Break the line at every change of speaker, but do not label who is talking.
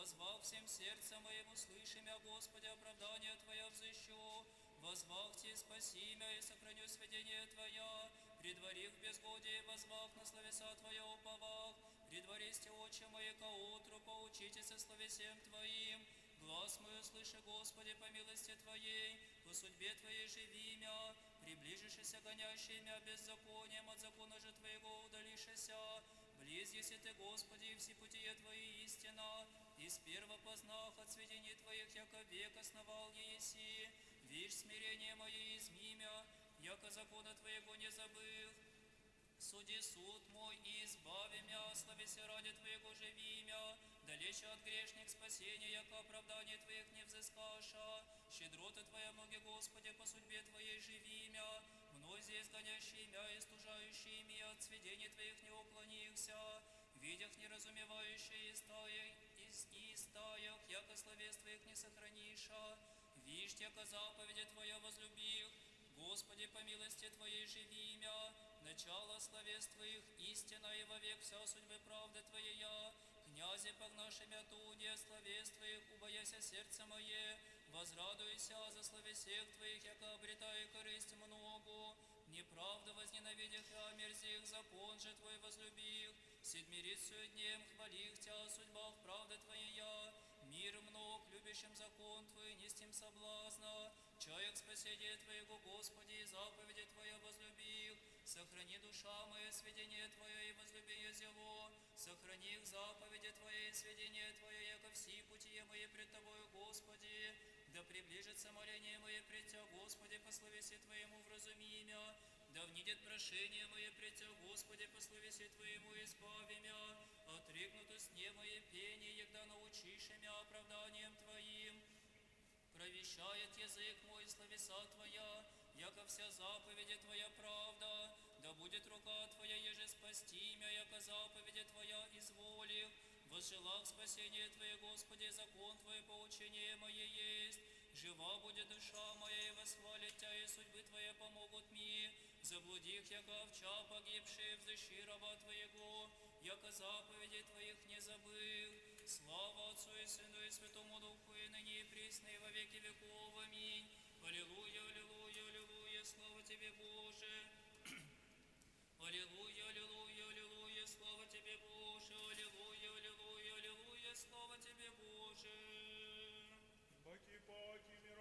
Возвал всем сердцем моему, слыши мя, Господи, оправдание Твое взыщу. Возвал Ти, спаси мя, и сохраню сведение Твоя. Предварих безгодие, возвал на словеса Твоя уповал. Предвористе очи мои ко утру, поучитесь о словесем Твоим. Глаз мой услыши, Господи, по милости Твоей, по судьбе Твоей живи мя. Приближишься, гонящий мя беззаконием, от закона же Твоего удалишься. Близ еси Ты, Господи, и все путие Твои истина. Из первого познах от сведений Твоих, яко век основал еси. Вишь смирение мое изми мя, яко закона Твоего не забыл. Суди суд мой и избави мя, словеся ради Твоего живи мя. Далече от грешник спасения, яко оправдание Твоих не взыскаша. Щедроты Твоя многи, Господи, по судьбе Твоей живи мя. Мной здесь гонящий мя и стужающий мя, от сведений Твоих не уклонихся. Видях неразумевающие и стаях, яко словес Твоих не сохраниша. Вишь, яко заповеди Твоя возлюбих, Господи, по милости Твоей живи мя. Начало словес Твоих истина, и вовек вся судьбы правды Твоя. Князи, погнаши мя туне, словес Твоих, убояся сердце мое, возрадуйся за словесех Твоих, яко обретая корысть много. Неправда возненавидях и омерзих, закон же Твой возлюбих. Седмирицию днем хвалих Тя, судьба в правде Твоя. Мир мног, любящим закон Твой, нестим соблазна. Чаях спасения Твоего, Господи, и заповеди Твоя возлюбих. Сохрани душа моя сведение Твое, и возлюби его. Сохрани их заповеди Твои, и сведение Твое, яко все путие мои пред Тобою, Господи. Да приближится моление мое пред Тя, Господи, по словесе Твоему вразуми мя. Да внидет прошение мое пред Тя, Господи, по словесе Твоему избави мя. Отригнуто сне мое пение, егда научишь мя оправданием Твоим. Провещает язык мой словеса Твоя, яко вся заповеди Твоя правда. Да будет рука Твоя, еже спасти мя, яко заповеди Твоя изволих. Возжелах спасение Твое, Господи, закон Твой поучение мое есть. Жива будет душа моя, и восхвалит Тя, и судьбы Твоя помогут мне. Заблудих, яко овча погибшие, взыщи раба Твоего, яко заповеди Твоих не забыл. Слава Отцу и Сыну и Святому Духу, и ныне и присно, и во веки веков. Аминь. Аллилуйя,